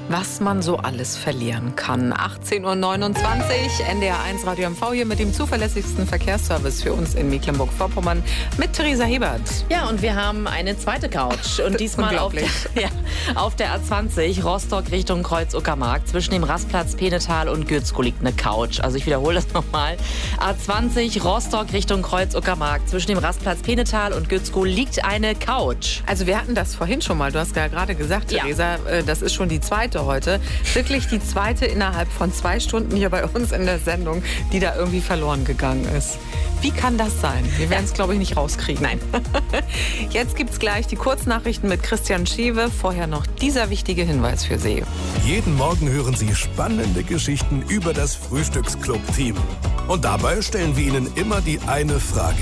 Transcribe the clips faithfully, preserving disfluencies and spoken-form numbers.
Was man so alles verlieren kann. achtzehn Uhr neunundzwanzig, N D R eins Radio M V hier mit dem zuverlässigsten Verkehrsservice für uns in Mecklenburg-Vorpommern mit Theresa Hebert. Ja, und wir haben eine zweite Couch. Und diesmal auf der, ja, auf der A zwanzig, Rostock Richtung Kreuz-Uckermark. Zwischen dem Rastplatz Penetal und Gürzkow liegt eine Couch. Also ich wiederhole das nochmal. A zwanzig, Rostock Richtung Kreuz-Uckermark. Zwischen dem Rastplatz Penetal und Gürzkow liegt eine Couch. Also wir hatten das vorhin schon mal. Du hast ja gerade gesagt, Theresa, ja. das ist schon die zweite heute. Wirklich die zweite innerhalb von zwei Stunden hier bei uns in der Sendung, die da irgendwie verloren gegangen ist. Wie kann das sein? Wir werden es, glaube ich, nicht rauskriegen. Nein. Jetzt gibt es gleich die Kurznachrichten mit Christian Schiewe. Vorher noch dieser wichtige Hinweis für Sie. Jeden Morgen hören Sie spannende Geschichten über das Frühstücksclub-Team. Und dabei stellen wir Ihnen immer die eine Frage.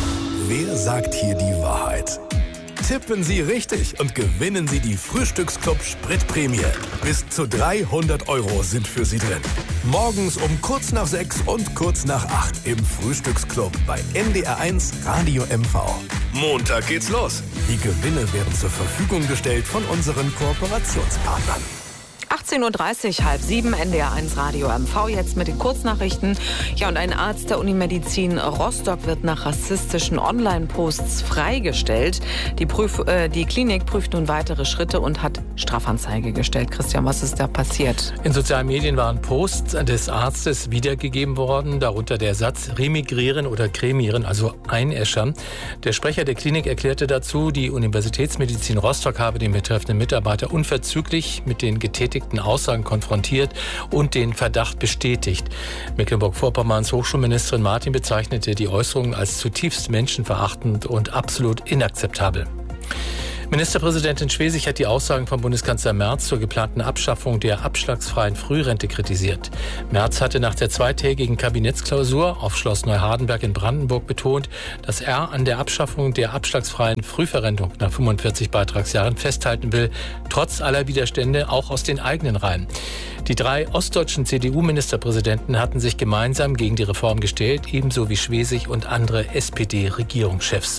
Wer sagt hier die Wahrheit? Tippen Sie richtig und gewinnen Sie die Frühstücksclub Spritprämie. Bis zu dreihundert Euro sind für Sie drin. Morgens um kurz nach sechs und kurz nach acht im Frühstücksclub bei N D R eins Radio M V. Montag geht's los. Die Gewinne werden zur Verfügung gestellt von unseren Kooperationspartnern. achtzehn Uhr dreißig, halb sieben, N D R eins Radio M V, jetzt mit den Kurznachrichten. Ja, und ein Arzt der Unimedizin Rostock wird nach rassistischen Online-Posts freigestellt. Die, Prüf, äh, die Klinik prüft nun weitere Schritte und hat Strafanzeige gestellt. Christian, was ist da passiert? In sozialen Medien waren Posts des Arztes wiedergegeben worden, darunter der Satz remigrieren oder cremieren, also einäschern. Der Sprecher der Klinik erklärte dazu, die Universitätsmedizin Rostock habe den betreffenden Mitarbeiter unverzüglich mit den getätigten Aussagen konfrontiert und den Verdacht bestätigt. Mecklenburg-Vorpommerns Hochschulministerin Martin bezeichnete die Äußerungen als zutiefst menschenverachtend und absolut inakzeptabel. Ministerpräsidentin Schwesig hat die Aussagen von Bundeskanzler Merz zur geplanten Abschaffung der abschlagsfreien Frührente kritisiert. Merz hatte nach der zweitägigen Kabinettsklausur auf Schloss Neuhardenberg in Brandenburg betont, dass er an der Abschaffung der abschlagsfreien Frühverrentung nach fünfundvierzig Beitragsjahren festhalten will, trotz aller Widerstände auch aus den eigenen Reihen. Die drei ostdeutschen C D U-Ministerpräsidenten hatten sich gemeinsam gegen die Reform gestellt, ebenso wie Schwesig und andere S P D-Regierungschefs.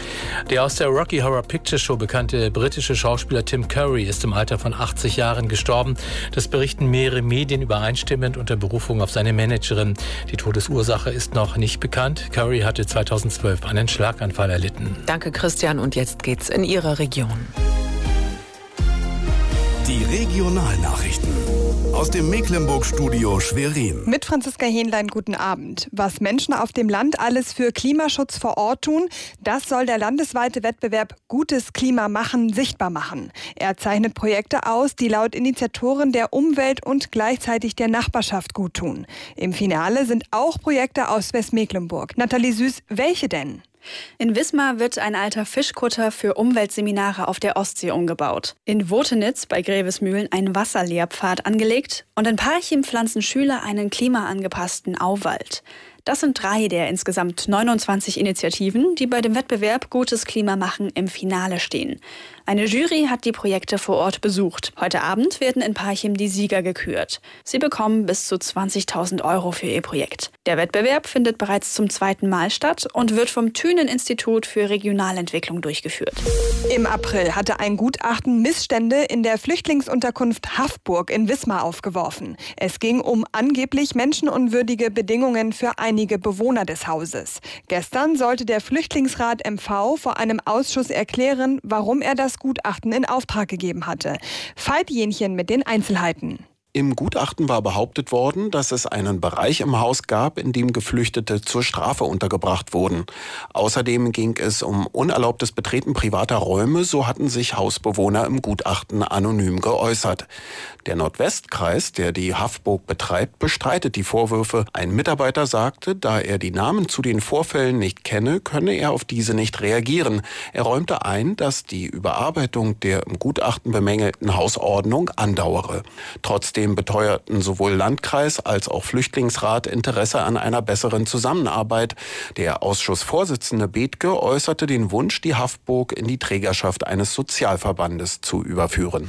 Der aus der Rocky Horror Picture Show bekannte britische Schauspieler Tim Curry ist im Alter von achtzig Jahren gestorben. Das berichten mehrere Medien übereinstimmend unter Berufung auf seine Managerin. Die Todesursache ist noch nicht bekannt. Curry hatte zweitausendzwölf einen Schlaganfall erlitten. Danke, Christian. Und jetzt geht's in Ihre Region. Die Regionalnachrichten aus dem Mecklenburg-Studio Schwerin. Mit Franziska Hähnlein, guten Abend. Was Menschen auf dem Land alles für Klimaschutz vor Ort tun, das soll der landesweite Wettbewerb Gutes Klima machen sichtbar machen. Er zeichnet Projekte aus, die laut Initiatoren der Umwelt und gleichzeitig der Nachbarschaft gut tun. Im Finale sind auch Projekte aus Westmecklenburg. Nathalie Süß, welche denn? In Wismar wird ein alter Fischkutter für Umweltseminare auf der Ostsee umgebaut. In Wotenitz bei Grevesmühlen ein Wasserlehrpfad angelegt und in Parchim pflanzen Schüler einen klimaangepassten Auwald. Das sind drei der insgesamt neunundzwanzig Initiativen, die bei dem Wettbewerb Gutes Klima machen im Finale stehen. Eine Jury hat die Projekte vor Ort besucht. Heute Abend werden in Parchim die Sieger gekürt. Sie bekommen bis zu zwanzigtausend Euro für ihr Projekt. Der Wettbewerb findet bereits zum zweiten Mal statt und wird vom Thünen-Institut für Regionalentwicklung durchgeführt. Im April hatte ein Gutachten Missstände in der Flüchtlingsunterkunft Haffburg in Wismar aufgeworfen. Es ging um angeblich menschenunwürdige Bedingungen für einige Bewohner des Hauses. Gestern sollte der Flüchtlingsrat M V vor einem Ausschuss erklären, warum er das Gutachten in Auftrag gegeben hatte. Veit Jenchen mit den Einzelheiten. Im Gutachten war behauptet worden, dass es einen Bereich im Haus gab, in dem Geflüchtete zur Strafe untergebracht wurden. Außerdem ging es um unerlaubtes Betreten privater Räume, so hatten sich Hausbewohner im Gutachten anonym geäußert. Der Nordwestkreis, der die Haffburg betreibt, bestreitet die Vorwürfe. Ein Mitarbeiter sagte, da er die Namen zu den Vorfällen nicht kenne, könne er auf diese nicht reagieren. Er räumte ein, dass die Überarbeitung der im Gutachten bemängelten Hausordnung andauere. Trotzdem beteuerten sowohl Landkreis als auch Flüchtlingsrat Interesse an einer besseren Zusammenarbeit. Der Ausschussvorsitzende Bethke äußerte den Wunsch, die Haffburg in die Trägerschaft eines Sozialverbandes zu überführen.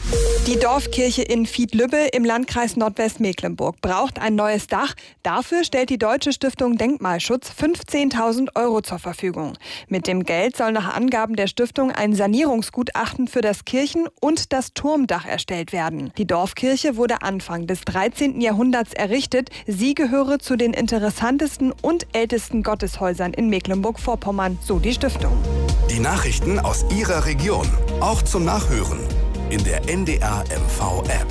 Die Dorfkirche in Viedlübbe im Landkreis Nordwestmecklenburg braucht ein neues Dach. Dafür stellt die Deutsche Stiftung Denkmalschutz fünfzehntausend Euro zur Verfügung. Mit dem Geld soll nach Angaben der Stiftung ein Sanierungsgutachten für das Kirchen- und das Turmdach erstellt werden. Die Dorfkirche wurde Anfang des dreizehnten Jahrhunderts errichtet. Sie gehöre zu den interessantesten und ältesten Gotteshäusern in Mecklenburg-Vorpommern, so die Stiftung. Die Nachrichten aus Ihrer Region, auch zum Nachhören in der N D R M V-App.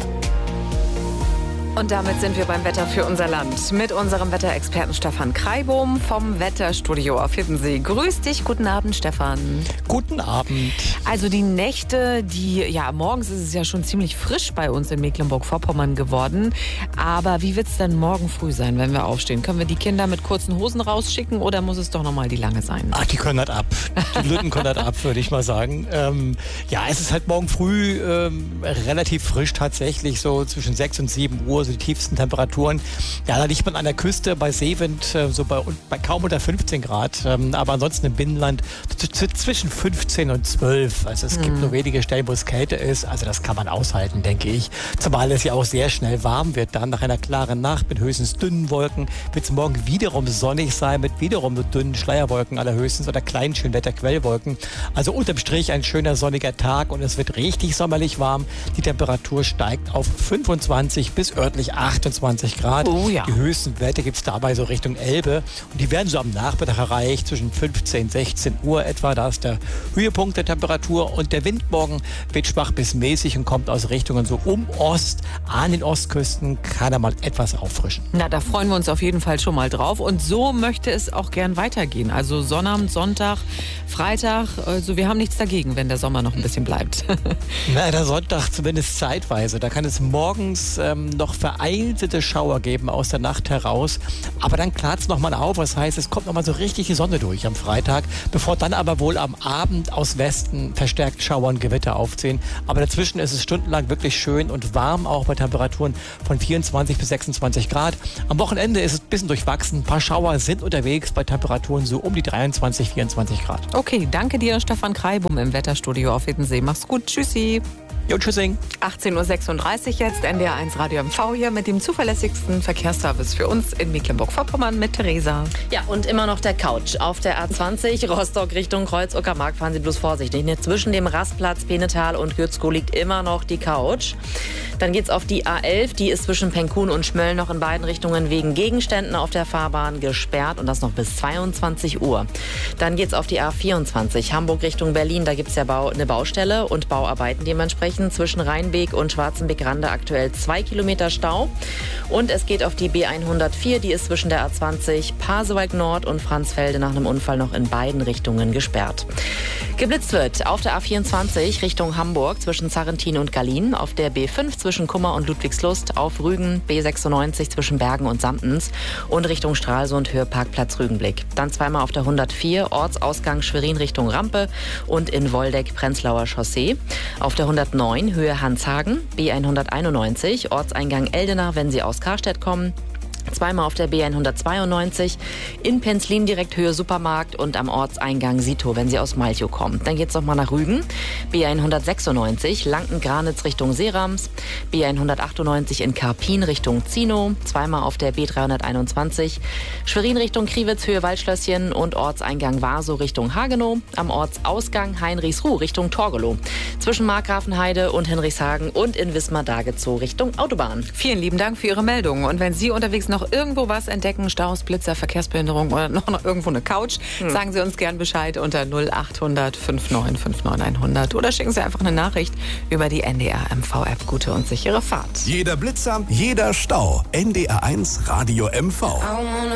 Und damit sind wir beim Wetter für unser Land. Mit unserem Wetterexperten Stefan Kreibohm vom Wetterstudio auf Hiddensee. Grüß dich, guten Abend, Stefan. Guten Abend. Also die Nächte, die, ja, morgens ist es ja schon ziemlich frisch bei uns in Mecklenburg-Vorpommern geworden. Aber wie wird es denn morgen früh sein, wenn wir aufstehen? Können wir die Kinder mit kurzen Hosen rausschicken oder muss es doch nochmal die lange sein? Ach, die können das ab. Die Lütten können das ab, würde ich mal sagen. Ähm, ja, es ist halt morgen früh ähm, relativ frisch tatsächlich, so zwischen sechs und sieben Uhr. Die tiefsten Temperaturen. Ja, da liegt man an der Küste bei Seewind äh, so bei, bei kaum unter fünfzehn Grad. Ähm, aber ansonsten im Binnenland zwischen fünfzehn und zwölf. Also es mhm. gibt nur wenige Stellen, wo es kälte ist. Also das kann man aushalten, denke ich. Zumal es ja auch sehr schnell warm wird dann. Nach einer klaren Nacht mit höchstens dünnen Wolken wird es morgen wiederum sonnig sein mit wiederum so dünnen Schleierwolken allerhöchstens oder kleinen Schönwetterquellwolken. Also unterm Strich ein schöner sonniger Tag und es wird richtig sommerlich warm. Die Temperatur steigt auf fünfundzwanzig bis örtlich achtundzwanzig Grad. Oh, ja. Die höchsten Werte gibt es dabei so Richtung Elbe. Und die werden so am Nachmittag erreicht, zwischen fünfzehn, sechzehn Uhr etwa. Da ist der Höhepunkt der Temperatur. Und der Wind morgen wird schwach bis mäßig und kommt aus Richtungen so um Ost. An den Ostküsten kann er mal etwas auffrischen. Na, da freuen wir uns auf jeden Fall schon mal drauf. Und so möchte es auch gern weitergehen. Also Sonnabend, Sonntag, Freitag. Also wir haben nichts dagegen, wenn der Sommer noch ein bisschen bleibt. Na, der Sonntag zumindest zeitweise. Da kann es morgens ähm, noch vereinzelte Schauer geben aus der Nacht heraus. Aber dann klart es nochmal auf. Das heißt, es kommt nochmal so richtig die Sonne durch am Freitag, bevor dann aber wohl am Abend aus Westen verstärkt Schauer und Gewitter aufziehen. Aber dazwischen ist es stundenlang wirklich schön und warm, auch bei Temperaturen von vierundzwanzig bis sechsundzwanzig Grad. Am Wochenende ist es ein bisschen durchwachsen. Ein paar Schauer sind unterwegs bei Temperaturen so um die dreiundzwanzig, vierundzwanzig Grad. Okay, danke dir, Stefan Kreibohm im Wetterstudio auf Hiddensee. Mach's gut, tschüssi. Jo, tschüssing. achtzehn Uhr sechsunddreißig jetzt, N D R eins Radio M V hier mit dem zuverlässigsten Verkehrsservice für uns in Mecklenburg-Vorpommern mit Theresa. Ja, und immer noch der Couch. Auf der A zwanzig Rostock Richtung Kreuz-Uckermark fahren Sie bloß vorsichtig. Zwischen dem Rastplatz Penetal und Gürzkow liegt immer noch die Couch. Dann geht's auf die A elf, die ist zwischen Penkun und Schmölln noch in beiden Richtungen wegen Gegenständen auf der Fahrbahn gesperrt und das noch bis zweiundzwanzig Uhr. Dann geht's auf die A vierundzwanzig, Hamburg Richtung Berlin, da gibt's ja Bau, eine Baustelle und Bauarbeiten dementsprechend. Zwischen Rheinbeek und Schwarzenbeck-Rande aktuell zwei Kilometer Stau. Und es geht auf die B hundertvier, die ist zwischen der A zwanzig Pasewalk Nord und Franzfelde nach einem Unfall noch in beiden Richtungen gesperrt. Geblitzt wird auf der A vierundzwanzig Richtung Hamburg zwischen Zarrentin und Gallien, auf der B fünf zwischen Kummer und Ludwigslust, auf Rügen, B sechsundneunzig zwischen Bergen und Samtens und Richtung Stralsund Höhe Parkplatz Rügenblick. Dann zweimal auf der hundertvier Ortsausgang Schwerin Richtung Rampe und in Woldeck Prenzlauer Chaussee. Auf der hundertneun Höhe Hanshagen, B hunderteinundneunzig Ortseingang Eldenach, wenn Sie aus Karstedt kommen. Zweimal auf der B hundertzweiundneunzig, in Penzlin direkt Höhe Supermarkt und am Ortseingang Sito, wenn Sie aus Malchow kommen. Dann geht's noch mal nach Rügen, B hundertsechsundneunzig, Lanken-Granitz Richtung Seerams, B hundertachtundneunzig in Karpin Richtung Zino, zweimal auf der B dreihunderteinundzwanzig, Schwerin Richtung Kriwitz Höhe Waldschlösschen und Ortseingang Warsow Richtung Hagenow, am Ortsausgang Heinrichsruh Richtung Torgelow, zwischen Markgrafenheide und Henrichshagen und in Wismar-Dagezow Richtung Autobahn. Vielen lieben Dank für Ihre Meldung. Und wenn Sie unterwegs noch irgendwo was entdecken, Staus, Blitzer, Verkehrsbehinderung oder noch, noch irgendwo eine Couch, hm. sagen Sie uns gern Bescheid unter null achthundert fünfundneunzig fünfundneunzig hundert oder schicken Sie einfach eine Nachricht über die N D R M V-App. Gute und sichere Fahrt. Jeder Blitzer, jeder Stau. N D R eins Radio M V.